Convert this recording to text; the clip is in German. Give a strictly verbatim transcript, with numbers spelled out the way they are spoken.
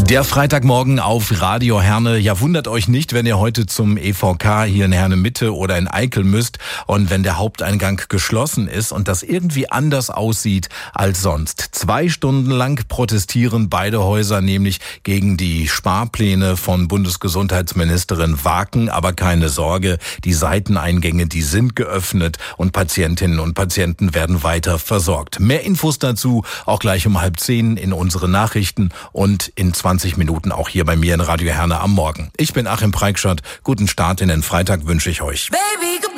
Der Freitagmorgen auf Radio Herne. Ja, wundert euch nicht, wenn ihr heute zum E V K hier in Herne Mitte oder in Eickel müsst und wenn der Haupteingang geschlossen ist und das irgendwie anders aussieht als sonst. Zwei Stunden lang protestieren beide Häuser nämlich gegen die Sparpläne von Bundesgesundheitsministerin Waken. Aber keine Sorge, die Seiteneingänge, die sind geöffnet und Patientinnen und Patienten werden weiter versorgt. Mehr Infos dazu auch gleich um halb zehn in unseren Nachrichten und in zwanzig Minuten auch hier bei mir in Radio Herne am Morgen. Ich bin Achim Preikschott. Guten Start in den Freitag wünsche ich euch. Baby,